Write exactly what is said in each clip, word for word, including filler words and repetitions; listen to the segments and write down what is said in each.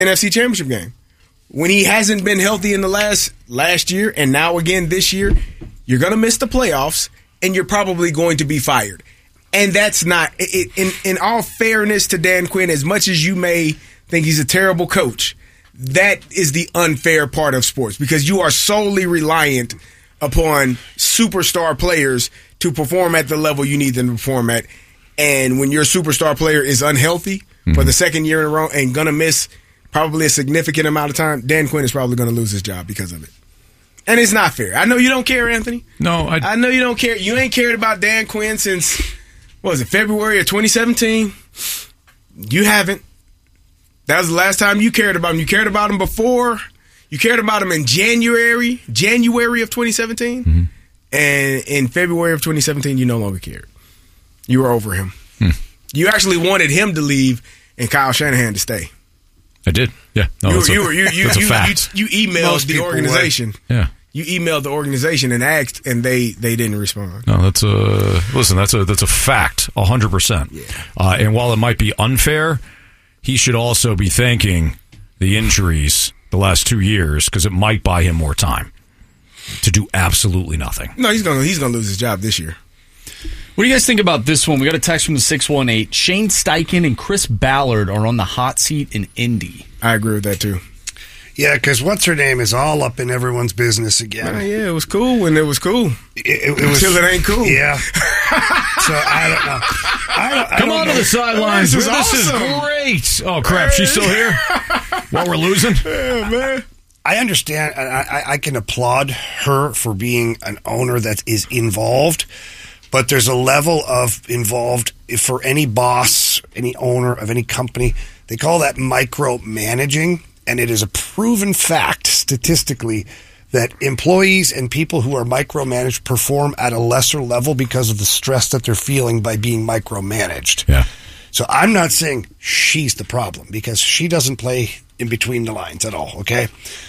N F C Championship game. When he hasn't been healthy in the last last year and now again this year, you're going to miss the playoffs and you're probably going to be fired. And that's not, it, in, in all fairness to Dan Quinn, as much as you may think he's a terrible coach, that is the unfair part of sports because you are solely reliant upon superstar players to perform at the level you need them to perform at. And when your superstar player is unhealthy mm-hmm. for the second year in a row and going to miss probably a significant amount of time, Dan Quinn is probably going to lose his job because of it. And it's not fair. I know you don't care, Anthony. No, I... I know you don't care. You ain't cared about Dan Quinn since, what was it, February of twenty seventeen? You haven't. That was the last time you cared about him. You cared about him before. You cared about him in January, January of twenty seventeen. Mm-hmm. And in February of twenty seventeen, you no longer cared. You were over him. Hmm. You actually wanted him to leave and Kyle Shanahan to stay. I did. Yeah. No, you, that's you, a, were, you, you, that's you, a fact. You, you emailed Most the organization. Would. Yeah. You emailed the organization and asked, and they, they didn't respond. No, that's a listen. That's a that's a fact, a hundred percent. Uh, and while it might be unfair, he should also be thanking the injuries the last two years because it might buy him more time to do absolutely nothing. No, he's gonna he's gonna lose his job this year. What do you guys think about this one? We got a text from the six one eight. Shane Steichen and Chris Ballard are on the hot seat in Indy. I agree with that too. Yeah, because what's her name is all up in everyone's business again. Uh, yeah, it was cool when it was cool. It, it, it was, Until it ain't cool. Yeah. So I don't know. I don't, I Come don't on know. to the sidelines. This is This awesome. is great. Oh crap, she's still here. While we're losing. Yeah, man. I understand. I, I, I can applaud her for being an owner that is involved. But there's a level of involved for any boss, any owner of any company. They call that micromanaging, and it is a proven fact statistically that employees and people who are micromanaged perform at a lesser level because of the stress that they're feeling by being micromanaged. Yeah. So I'm not saying she's the problem because she doesn't play in between the lines at all, okay?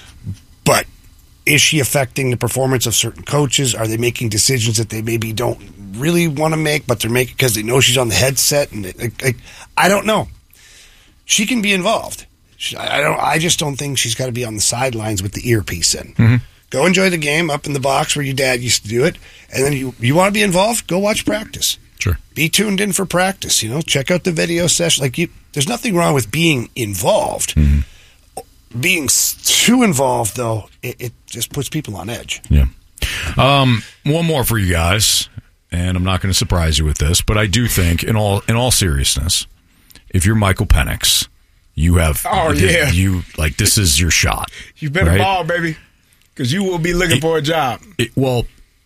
But is she affecting the performance of certain coaches? Are they making decisions that they maybe don't really want to make, but they're making because they know she's on the headset? And it, like, like, I don't know. She can be involved. She, I don't. I just don't think she's got to be on the sidelines with the earpiece in. Mm-hmm. Go enjoy the game up in the box where your dad used to do it, and then you you want to be involved. Go watch practice. Sure. Be tuned in for practice. You know, check out the video session. Like you, there's nothing wrong with being involved. Mm-hmm. Being too involved, though, it, it just puts people on edge. Yeah. Um, one more for you guys, and I'm not going to surprise you with this, but I do think, in all in all seriousness, if you're Michael Penix, you have oh you, yeah you like this is your shot. You better right? ball, baby, because you will be looking it, for a job. It, well,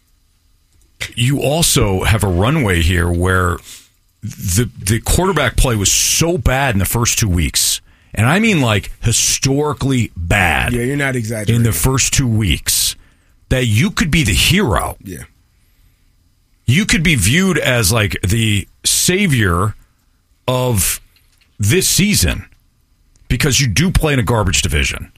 you also have a runway here where the the quarterback play was so bad in the first two weeks. And I mean like historically bad. Yeah, you're not exaggerating. In the first two weeks, that you could be the hero. Yeah. You could be viewed as like the savior of this season because you do play in a garbage division.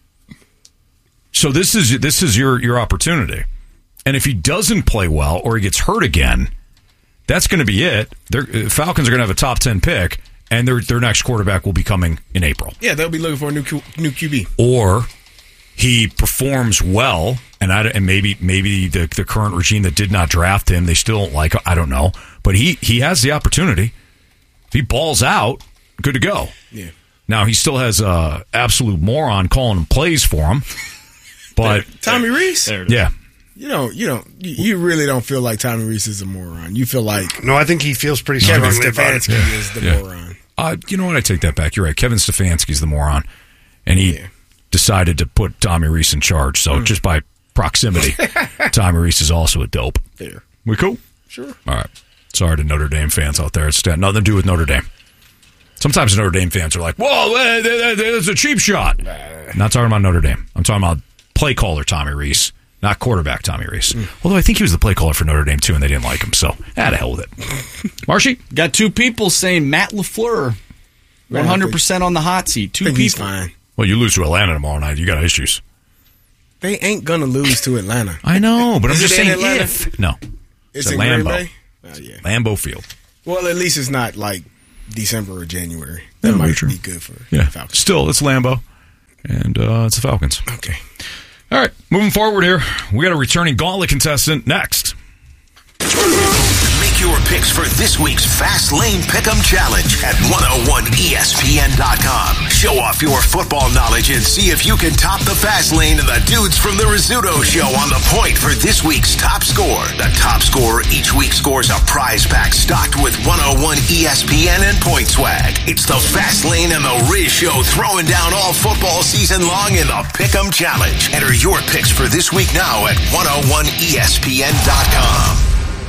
So this is this is your, your opportunity. And if he doesn't play well or he gets hurt again, that's going to be it. They're, Falcons are going to have a top ten pick. And their their next quarterback will be coming in April. Yeah, they'll be looking for a new Q, new Q B. Or he performs well, and I, and maybe maybe the the current regime that did not draft him, they still don't like him. I don't know, but he he has the opportunity. If he balls out, good to go. Yeah. Now he still has a absolute moron calling plays for him, but Tommy Reese. There it is. Yeah. You don't, you don't, you, you really don't feel like Tommy Reese is a moron. You feel like no, I think he feels pretty Kevin strongly about it. Stefanski Yeah. is the Yeah. moron. Uh, you know what? I take that back. You're right. Kevin Stefanski's the moron, and he Yeah. decided to put Tommy Reese in charge. So mm. just by proximity, Tommy Reese is also a dope. There, we cool? Sure. All right. Sorry to Notre Dame fans out there. It's got nothing to do with Notre Dame. Sometimes Notre Dame fans are like, "Whoa, that's a cheap shot." Not talking about Notre Dame. I'm talking about play caller Tommy Reese. Not quarterback Tommy Reese. Mm. Although I think he was the play caller for Notre Dame, too, and they didn't like him. So, ah, to hell with it. Marshy? Got two people saying Matt LaFleur, one hundred percent on the hot seat. Two I think people. he's fine. Well, you lose to Atlanta tomorrow night. You got issues. They ain't going to lose to Atlanta. I know, but I'm Is just it in saying Atlanta? if. No. It's, it's in at Green Lambeau. Bay? Oh, yeah. Lambeau Field. Well, at least it's not like December or January. That Yeah, might true. be good for yeah. Falcons. Still, it's Lambeau. And uh, it's the Falcons. Okay. All right, moving forward here, we got a returning Gauntlet contestant next. Make your picks for this week's Fast Lane Pick'em Challenge at one oh one E S P N dot com. Show off your football knowledge and see if you can top the Fast Lane and the dudes from the Rizzuto Show on the point for this week's top score. The top scorer each week scores a prize pack stocked with one oh one E S P N and Point Swag. It's the Fast Lane and the Riz Show throwing down all football season long in the Pick'em Challenge. Enter your picks for this week now at one oh one E S P N dot com.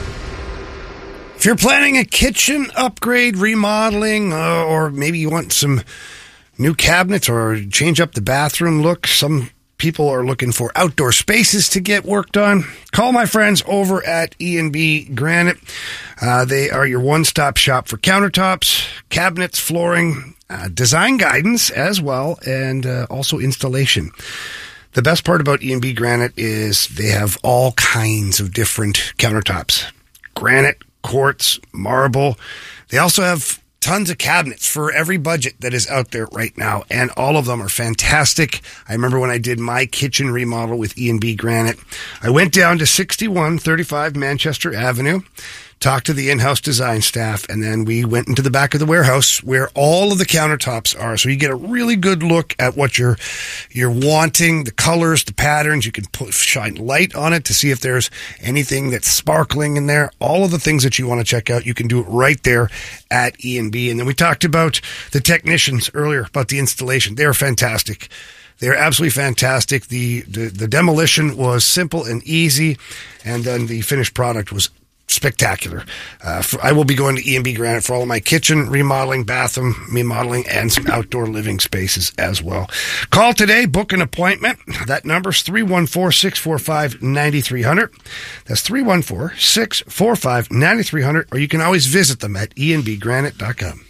If you're planning a kitchen upgrade, remodeling, uh, or maybe you want some new cabinets or change up the bathroom look, some people are looking for outdoor spaces to get worked on, call my friends over at E and B Granite. Uh, they are your one-stop shop for countertops, cabinets, flooring, uh, design guidance as well, and uh, also installation. The best part about E and B Granite is they have all kinds of different countertops. Granite, quartz, marble. They also have tons of cabinets for every budget that is out there right now, and all of them are fantastic. I remember when I did my kitchen remodel with E and B Granite, I went down to sixty-one thirty-five Manchester Avenue, talked to the in-house design staff, and then we went into the back of the warehouse where all of the countertops are. So you get a really good look at what you're you're wanting, the colors, the patterns. You can put, shine light on it to see if there's anything that's sparkling in there. All of the things that you want to check out, you can do it right there at E and B. And then we talked about the technicians earlier, about the installation. They're fantastic. They're absolutely fantastic. The, the, the demolition was simple and easy, and then the finished product was spectacular. Uh, for, I will be going to E and B Granite for all of my kitchen remodeling, bathroom remodeling, and some outdoor living spaces as well. Call today, book an appointment. That number's three one four, six four five, nine three zero zero. That's three one four, six four five, nine three zero zero, or you can always visit them at E and B Granite dot com.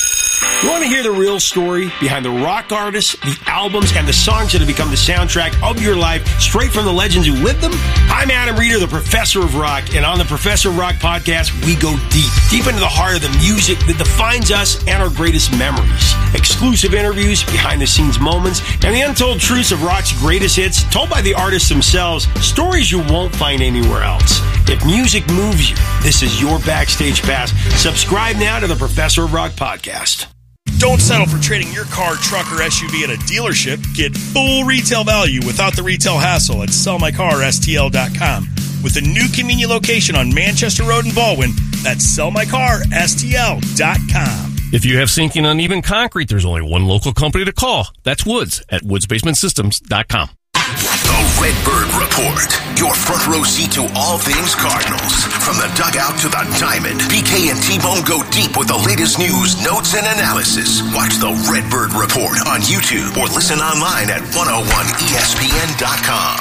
You want to hear the real story behind the rock artists, the albums, and the songs that have become the soundtrack of your life, straight from the legends who lived them? I'm Adam Reeder, the Professor of Rock, and on the Professor of Rock podcast, we go deep, deep into the heart of the music that defines us and our greatest memories. Exclusive interviews, behind-the-scenes moments, and the untold truths of rock's greatest hits, told by the artists themselves, stories you won't find anywhere else. If music moves you, this is your backstage pass. Subscribe now to the Professor of Rock podcast. Don't settle for trading your car, truck, or S U V at a dealership. Get full retail value without the retail hassle at sell my car S T L dot com. With a new convenient location on Manchester Road in Baldwin, that's sell my car S T L dot com. If you have sinking uneven concrete, there's only one local company to call. That's Woods at woods basement systems dot com. The Redbird Report, your front row seat to all things Cardinals. From the dugout to the diamond, B K and T-Bone go deep with the latest news, notes, and analysis. Watch the Redbird Report on YouTube or listen online at one oh one E S P N dot com.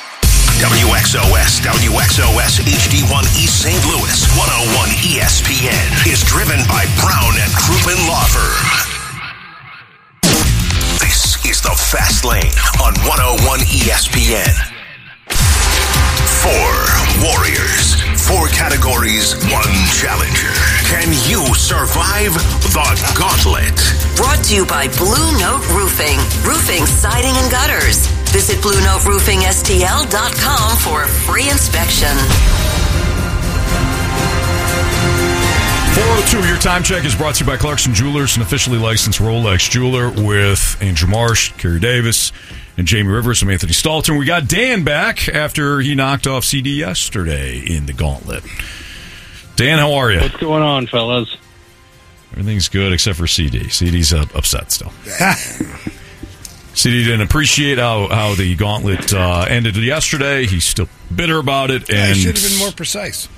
W X O S, W X O S H D one East Saint Louis, one oh one E S P N is driven by Brown and Crouppen Law Firm. This is the Fast Lane on one oh one E S P N. Four warriors, four categories, one challenger. Can you survive the gauntlet? Brought to you by Blue Note Roofing. Roofing, siding, and gutters. Visit blue note roofing S T L dot com for a free inspection. four oh two, your time check is brought to you by Clarkson Jewelers, an officially licensed Rolex jeweler, with Andrew Marsh, Kerry Davis, and Jamie Rivers. I'm Anthony Stalton. We got Dan back after he knocked off C D yesterday in the gauntlet. Dan, how are you? What's going on, fellas? Everything's good except for C D. C D's uh, upset still. C D didn't appreciate how, how the gauntlet uh, ended yesterday. He's still bitter about it. And I should have been more precise.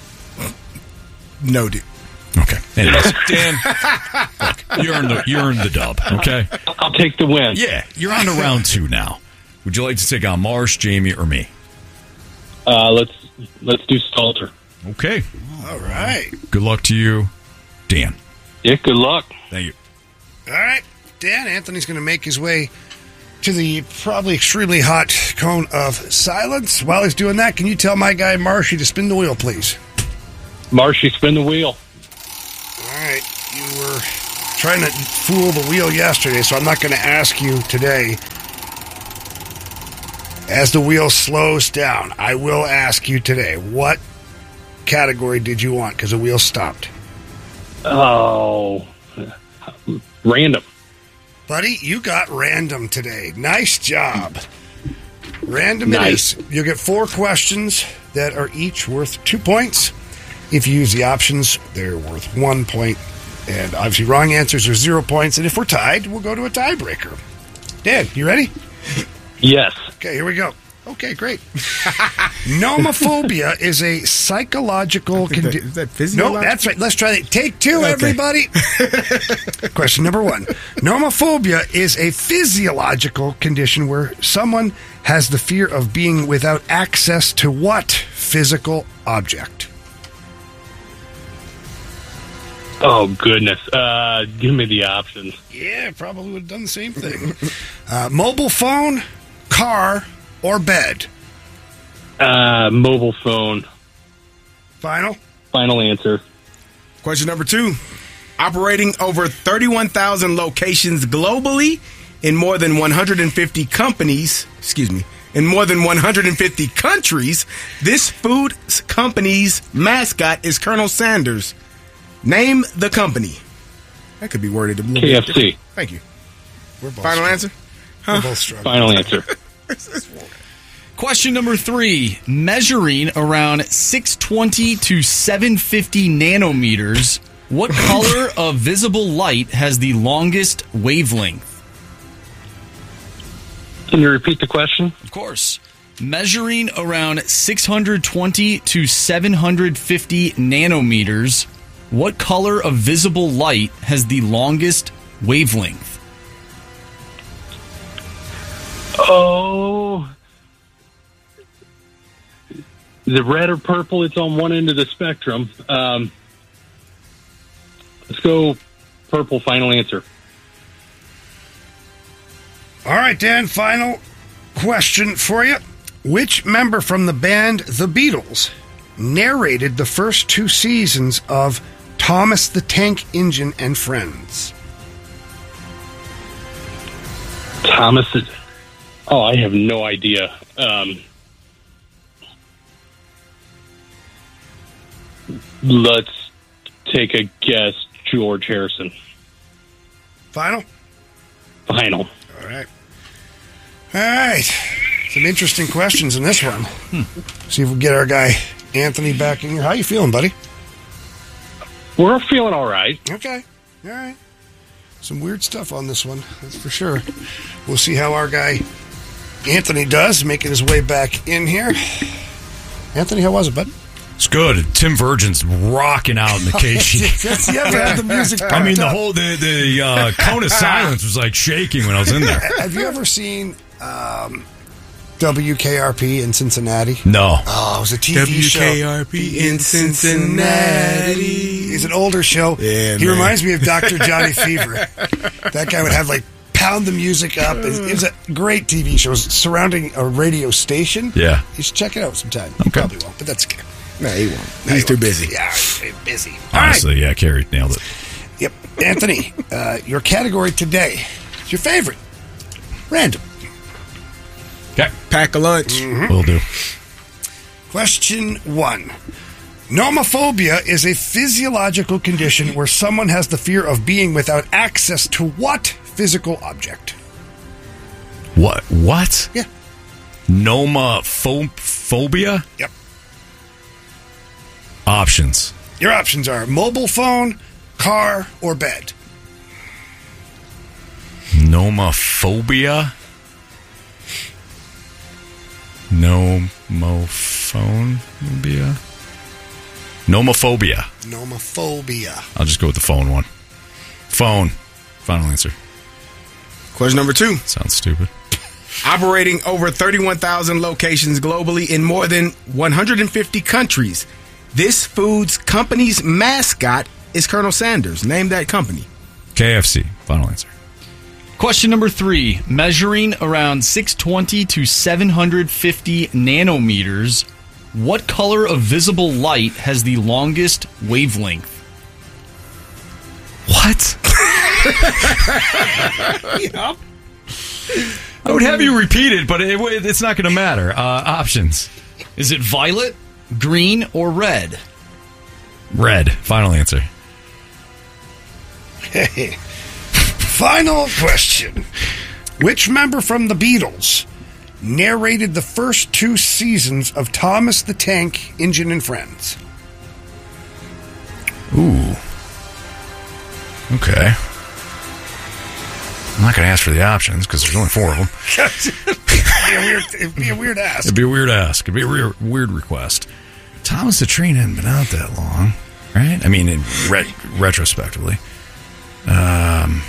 No, dude. Okay. Anyways, Dan, look, you earned the you earned the dub. Okay. I'll take the win. Yeah, you're on to round two now. Would you like to take on Marsh, Jamie, or me? Uh, let's let's do Stalter. Okay. All right. Good luck to you, Dan. Yeah. Good luck. Thank you. All right. Dan, Anthony's going to make his way to the probably extremely hot cone of silence. While he's doing that, can you tell my guy Marshy to spin the wheel, please? Marshy, spin the wheel. All right. You were trying to fool the wheel yesterday, so I'm not going to ask you today. As the wheel slows down, I will ask you today, what category did you want? Because the wheel stopped. Oh, random. Buddy, you got random today. Nice job. Random Nice. it is. You'll get four questions that are each worth two points. If you use the options, they're worth one point. And obviously, wrong answers are zero points. And if we're tied, we'll go to a tiebreaker. Dan, you ready? Yes. Okay, here we go. Okay, great. Nomophobia is a psychological condition. Is that physiological? No, that's right. Let's try that. Take two, Okay. everybody. Question number one. Nomophobia is a physiological condition where someone has the fear of being without access to what physical object? Oh, goodness. Uh, give me the options. Yeah, probably would have done the same thing. uh, mobile phone, car, or bed? Uh, mobile phone. Final? Final answer. Question number two. Operating over thirty-one thousand locations globally in more than one hundred fifty companies, excuse me, in more than one hundred fifty countries, this food company's mascot is Colonel Sanders. Name the company. That could be worded a little K F bit C. different. Thank you. We're both Final strong. answer? We're both strong. Final answer. Question number three. Measuring around six twenty to seven fifty nanometers, what color of visible light has the longest wavelength? Can you repeat the question? Of course. Measuring around six hundred twenty to seven hundred fifty nanometers, what color of visible light has the longest wavelength? Oh. The red or purple, it's on one end of the spectrum. Um, let's go purple. Final answer. All right, Dan, final question for you. Which member from the band The Beatles narrated the first two seasons of Thomas the Tank Engine and Friends? Thomas. Oh, I have no idea. Um, let's take a guess. George Harrison. Final? Final. All right. All right. Some interesting questions in this one. See if we get our guy Anthony back in here. How you feeling, buddy? We're feeling all right. Okay. All right. Some weird stuff on this one, that's for sure. We'll see how our guy Anthony does, making his way back in here. Anthony, how was it, bud? It's good. Tim Virgin's rocking out in the cage. Yes, you ever had the music I mean, pumped the up? whole the the uh, cone of silence was like shaking when I was in there. Have you ever seen um, W K R P in Cincinnati? No. Oh, it was a T V show. W K R P in Cincinnati. He's an older show. Yeah, he man. reminds me of Doctor Johnny Fever. That guy would have like pound the music up. It was, it was a great T V show. It was surrounding a radio station. Yeah. You should check it out sometime. Okay. Probably won't, but that's okay. No, he won't. No, He's he too won't. busy. Yeah, he's busy. All Honestly, right. yeah, Carrie nailed it. Yep. Anthony, uh, your category today is your favorite. Random. Okay. Pack a lunch. Will do. Question one. Nomophobia is a physiological condition where someone has the fear of being without access to what physical object? What? What? Yeah. Nomophobia? Yep. Options. Your options are mobile phone, car, or bed. Nomophobia? Nomophobia? Nomophobia. Nomophobia. I'll just go with the phone one. Phone. Final answer. Question number two. Sounds stupid. Operating over thirty-one thousand locations globally in more than one hundred fifty countries, this food's company's mascot is Colonel Sanders. Name that company. K F C. Final answer. Question number three. Measuring around six twenty to seven hundred fifty nanometers, what color of visible light has the longest wavelength? What? Yep. I would have you repeat it, but it, it's not going to matter. Uh, options. Is it violet, green, or red? Red. Final answer. Okay. Final question. Which member from the Beatles narrated the first two seasons of Thomas the Tank Engine and Friends? Ooh. Okay. I'm not going to ask for the options because there's only four of them. it'd, be a weird, it'd be a weird ask. It'd be a weird ask. It'd be a weird, weird request. Thomas the Train hadn't been out that long, right? I mean, in re- retrospectively. Um,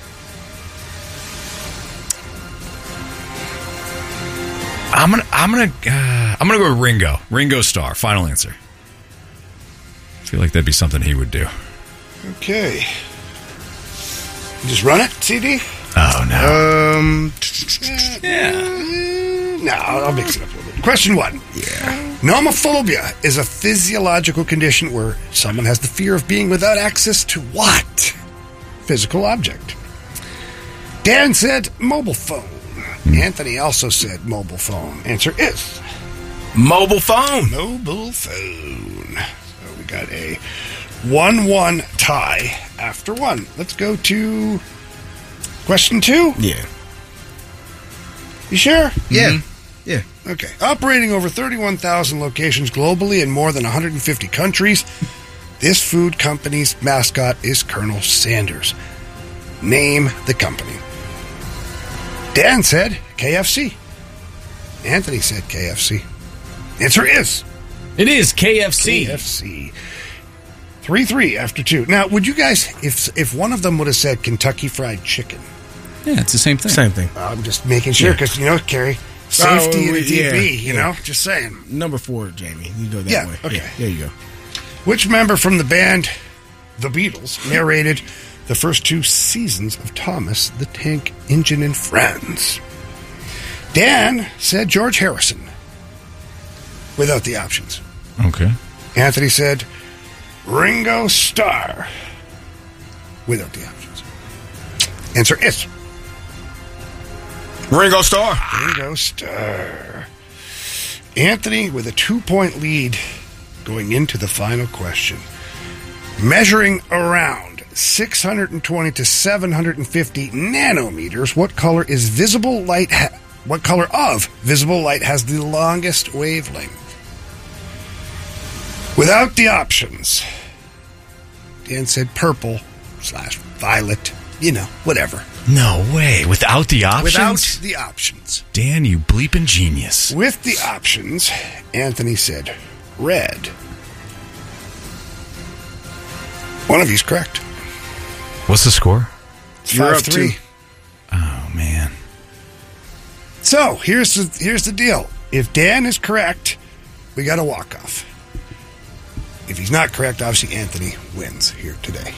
I'm gonna, I'm gonna, uh, I'm gonna go with Ringo. Ringo Starr. Final answer. I feel like that'd be something he would do. Okay. You just run it, C D? Oh no. Um. Yeah. No, I'll mix it up a little bit. Question one. Yeah. Nomophobia is a physiological condition where someone has the fear of being without access to what? Physical object. Dan said mobile phone. Mm. Anthony also said mobile phone. Answer is mobile phone. Mobile phone. So we got a one one tie after one. Let's go to question two. Yeah. You sure? Yeah. Mm-hmm. Yeah. Okay. Operating over thirty-one thousand locations globally in more than one hundred fifty countries, this food company's mascot is Colonel Sanders. Name the company. Dan said K F C. Anthony said K F C. Answer is... It is K F C. K F C. three three after two. Now, would you guys, if if one of them would have said Kentucky Fried Chicken... Yeah, it's the same thing. Same thing. I'm just making sure, because, you know, Kerry, safety oh, in a D B, yeah, you yeah. know, just saying. Number four, Jamie. You go that Yeah, way. okay. Yeah, there you go. Which member from the band The Beatles narrated the first two seasons of Thomas the Tank Engine and Friends? Dan said George Harrison, without the options. Okay. Anthony said Ringo Starr, without the options. Answer is Ringo Starr. Ringo Starr. Anthony with a two-point lead going into the final question. Measuring around six hundred twenty to seven hundred fifty nanometers, what color is visible light? Ha- what color of visible light has the longest wavelength? Without the options. Dan said purple slash violet. You know, whatever. No way. Without the options? Without the options. Dan, you bleeping genius. With the options, Anthony said red. One of you's correct. What's the score? It's You're five up three. two. Oh, man. So, here's the, here's the deal. If Dan is correct, we got a walk-off. If he's not correct, obviously Anthony wins here today.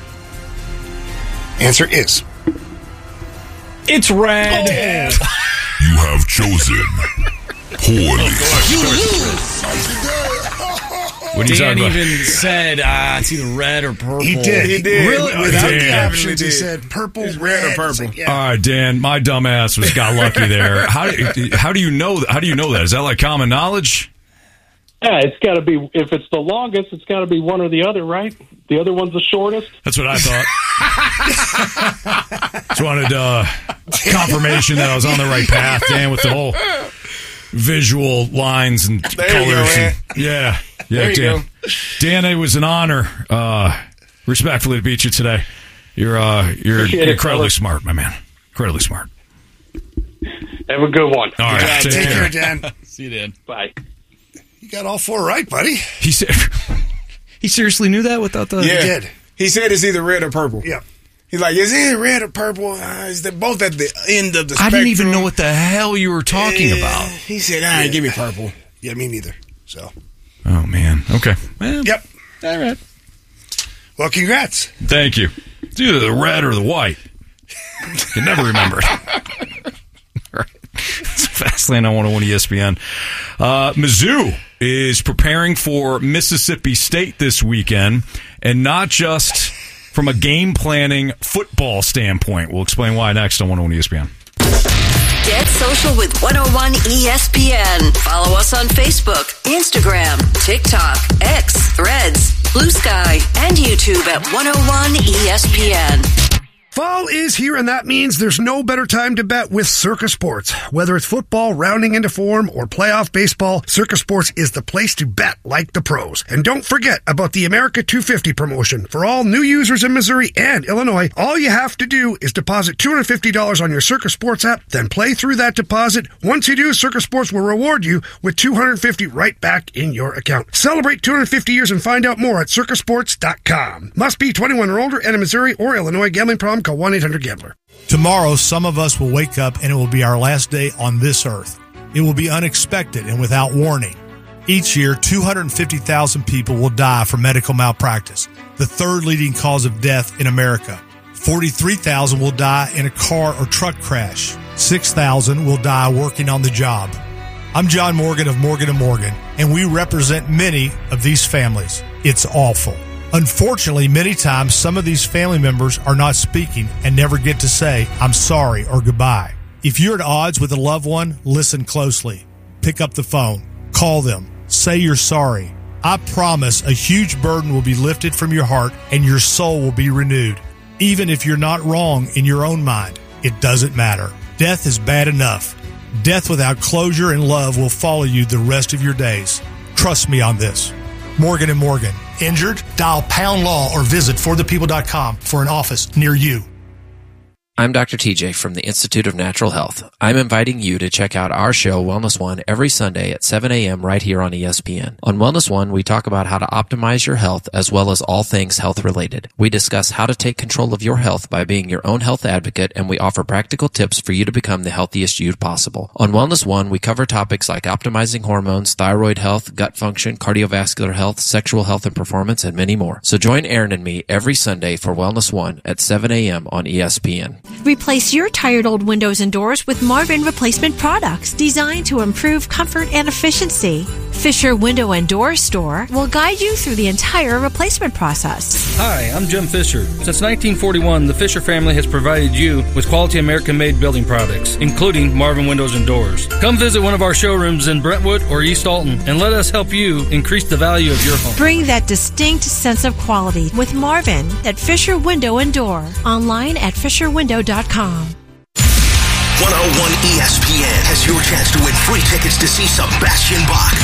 Answer is... It's red. Oh. You have chosen poorly. What are you Dan talking about? even said uh, it's either red or purple. He did. He did. Really? Oh, Without Dan. the options, he He said purple, It's red, red or It's purple. like, yeah. All right, Dan, my dumb ass was got lucky there. How do, how do you know how do you know that? Is that like common knowledge? Yeah, it's got to be, if it's the longest, it's got to be one or the other, right? The other one's the shortest. That's what I thought. Just wanted uh, confirmation that I was on the right path, Dan, with the whole visual lines and There you colors. go, and, yeah, yeah, There you Dan. go. Dan, it was an honor, uh, respectfully, to beat you today. You're uh, you're Appreciate it, incredibly fellas. smart, my man. Incredibly smart. Have a good one. All right, Yeah, take, take care. care, Dan. See you, Dan. Bye. You got all four right, buddy. He said he seriously knew that without the. Yeah. He did. He said it's either red or purple. Yeah. He's like, is it red or purple? Uh, is they both at the end of the I spectrum? didn't even know what the hell you were talking Uh, about. He said, all right, give me purple. Yeah, me neither. So, Oh man. Okay. Well, yep. All right. Well, congrats. thank you. It's either the red or the white. Can never remember it. All right. It's Fastlane on one oh one E S P N. Uh, Mizzou is preparing for Mississippi State this weekend, and not just from a game planning football standpoint. We'll explain why next on one oh one E S P N. Get social with one oh one E S P N. Follow us on Facebook, Instagram, TikTok, X, Threads, Blue Sky, and YouTube at one oh one E S P N. Fall is here, and that means there's no better time to bet with Circa Sports. Whether it's football rounding into form or playoff baseball, Circa Sports is the place to bet like the pros. And don't forget about the America two fifty promotion. For all new users in Missouri and Illinois, all you have to do is deposit two hundred fifty dollars on your Circa Sports app, then play through that deposit. Once you do, Circa Sports will reward you with two hundred fifty dollars right back in your account. Celebrate two hundred fifty years and find out more at circa sports dot com. Must be twenty-one or older and in Missouri or Illinois. Gambling problem? Call one eight hundred gambler. Tomorrow, some of us will wake up and it will be our last day on this earth. It will be unexpected and without warning. Each year, two hundred fifty thousand people will die from medical malpractice, the third leading cause of death in America. forty-three thousand will die in a car or truck crash. six thousand will die working on the job. I'm John Morgan of Morgan and Morgan, and we represent many of these families. It's awful. Unfortunately, many times some of these family members are not speaking and never get to say, I'm sorry or goodbye. If you're at odds with a loved one, listen closely. Pick up the phone. Call them. Say you're sorry. I promise a huge burden will be lifted from your heart and your soul will be renewed. Even if you're not wrong in your own mind, it doesn't matter. Death is bad enough. Death without closure and love will follow you the rest of your days. Trust me on this. Morgan and Morgan. Injured? Dial pound law or visit for the people dot com for an office near you. I'm Doctor T J from the Institute of Natural Health. I'm inviting you to check out our show, Wellness One, every Sunday at seven a.m. right here on E S P N. On Wellness One, we talk about how to optimize your health as well as all things health-related. We discuss how to take control of your health by being your own health advocate, and we offer practical tips for you to become the healthiest you possible. On Wellness One, we cover topics like optimizing hormones, thyroid health, gut function, cardiovascular health, sexual health and performance, and many more. So join Aaron and me every Sunday for Wellness One at seven a.m. on E S P N. Replace your tired old windows and doors with Marvin replacement products designed to improve comfort and efficiency. Fisher Window and Door Store will guide you through the entire replacement process. Hi, I'm Jim Fisher. Since nineteen forty-one, the Fisher family has provided you with quality American-made building products, including Marvin Windows and Doors. Come visit one of our showrooms in Brentwood or East Alton and let us help you increase the value of your home. Bring that distinct sense of quality with Marvin at Fisher Window and Door. Online at fisher window dot com. one oh one E S P N has your chance to win free tickets to see Sebastian Bach,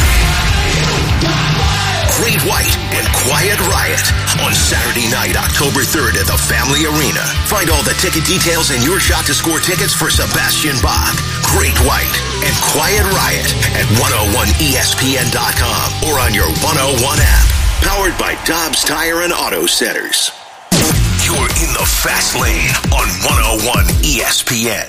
Great White, and Quiet Riot on Saturday night, October third at the Family Arena. Find all the ticket details and your shot to score tickets for Sebastian Bach, Great White, and Quiet Riot at one oh one E S P N dot com or on your one oh one app. Powered by Dobbs Tire and Auto Centers. You're in the Fast Lane on one oh one E S P N.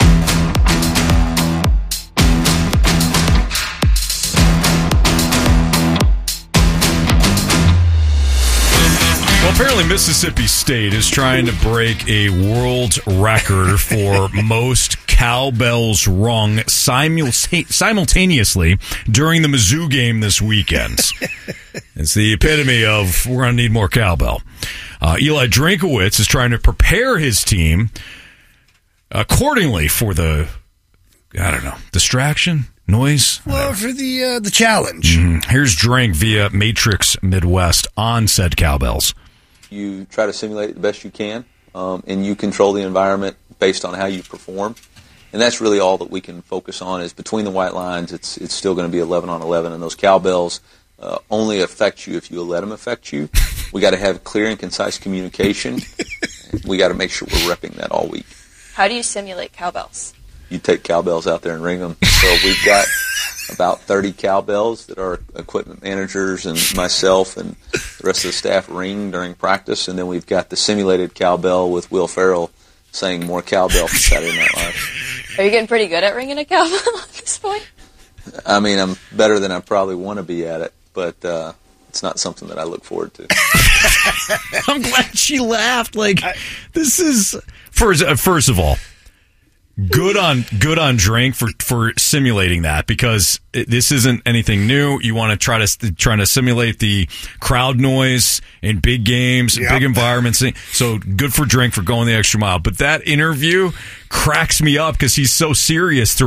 Well, apparently Mississippi State is trying to break a world record for most cowbells rung simultaneously during the Mizzou game this weekend. It's the epitome of we're going to need more cowbell. Uh, Eli Drinkowitz is trying to prepare his team accordingly for the, I don't know, distraction, noise? Well, for the uh, the challenge. Mm-hmm. Here's Drink via Matrix Midwest on said cowbells. You try to simulate it the best you can, um, and you control the environment based on how you perform. And that's really all that we can focus on is between the white lines, it's it's still going to be eleven on eleven, and those cowbells uh, only affect you if you let them affect you. We got to have clear and concise communication. We got to make sure we're repping that all week. How do you simulate cowbells? You take cowbells out there and ring them. So we've got about thirty cowbells that our equipment managers and myself and the rest of the staff ring during practice, and then we've got the simulated cowbell with Will Ferrell saying more cowbell from Saturday Night Live. Are you getting pretty good at ringing a cowbell at this point? I mean, I'm better than I probably want to be at it, but uh, it's not something that I look forward to. I'm glad she laughed. Like, this is... First, uh, first of all, Good on good on Drink for, for simulating that, because it, this isn't anything new. You want to try to trying to simulate the crowd noise in big games, Yep. big environments. So good for Drink for going the extra mile. But that interview cracks me up because he's so serious throughout